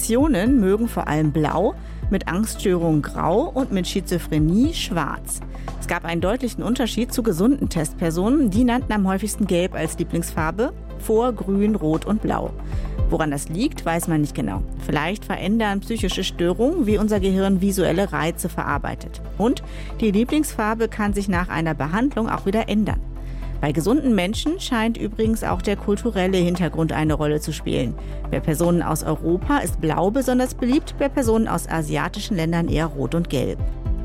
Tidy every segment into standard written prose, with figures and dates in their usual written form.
Depressionen mögen vor allem blau, mit Angststörungen grau und mit Schizophrenie schwarz. Es gab einen deutlichen Unterschied zu gesunden Testpersonen. Die nannten am häufigsten Gelb als Lieblingsfarbe, vor Grün, Rot und Blau. Woran das liegt, weiß man nicht genau. Vielleicht verändern psychische Störungen, wie unser Gehirn visuelle Reize verarbeitet. Und die Lieblingsfarbe kann sich nach einer Behandlung auch wieder ändern. Bei gesunden Menschen scheint übrigens auch der kulturelle Hintergrund eine Rolle zu spielen. Bei Personen aus Europa ist Blau besonders beliebt, bei Personen aus asiatischen Ländern eher Rot und Gelb.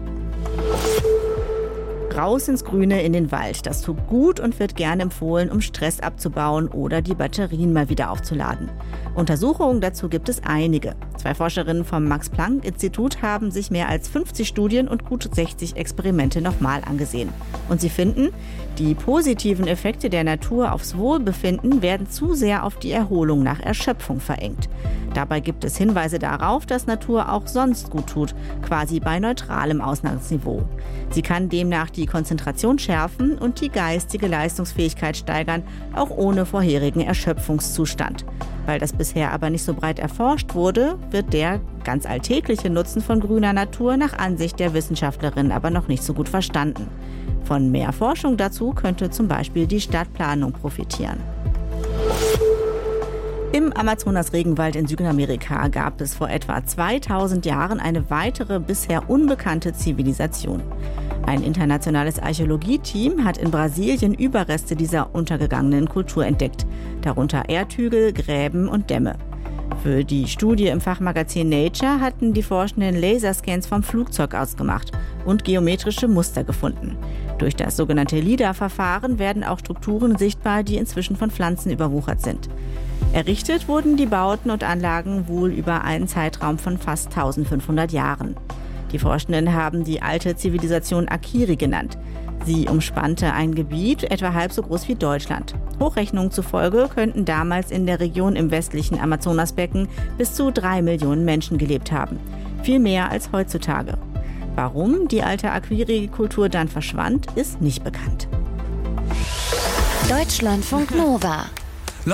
Raus ins Grüne, in den Wald. Das tut gut und wird gern empfohlen, um Stress abzubauen oder die Batterien mal wieder aufzuladen. Untersuchungen dazu gibt es einige. 2 Forscherinnen vom Max-Planck-Institut haben sich mehr als 50 Studien und gut 60 Experimente nochmal angesehen. Und sie finden, die positiven Effekte der Natur aufs Wohlbefinden werden zu sehr auf die Erholung nach Erschöpfung verengt. Dabei gibt es Hinweise darauf, dass Natur auch sonst gut tut, quasi bei neutralem Ausgangsniveau. Sie kann demnach die Konzentration schärfen und die geistige Leistungsfähigkeit steigern, auch ohne vorherigen Erschöpfungszustand. Weil das bisher aber nicht so breit erforscht wurde, wird der ganz alltägliche Nutzen von grüner Natur nach Ansicht der Wissenschaftlerin aber noch nicht so gut verstanden. Von mehr Forschung dazu könnte zum Beispiel die Stadtplanung profitieren. Im Amazonas-Regenwald in Südamerika gab es vor etwa 2000 Jahren eine weitere bisher unbekannte Zivilisation. Ein internationales Archäologieteam hat in Brasilien Überreste dieser untergegangenen Kultur entdeckt, darunter Erdhügel, Gräben und Dämme. Für die Studie im Fachmagazin Nature hatten die Forschenden Laserscans vom Flugzeug aus gemacht und geometrische Muster gefunden. Durch das sogenannte LIDAR-Verfahren werden auch Strukturen sichtbar, die inzwischen von Pflanzen überwuchert sind. Errichtet wurden die Bauten und Anlagen wohl über einen Zeitraum von fast 1500 Jahren. Die Forschenden haben die alte Zivilisation Akiri genannt. Sie umspannte ein Gebiet etwa halb so groß wie Deutschland. Hochrechnungen zufolge könnten damals in der Region im westlichen Amazonasbecken bis zu 3 Millionen Menschen gelebt haben. Viel mehr als heutzutage. Warum die alte Akiri-Kultur dann verschwand, ist nicht bekannt. Deutschlandfunk Nova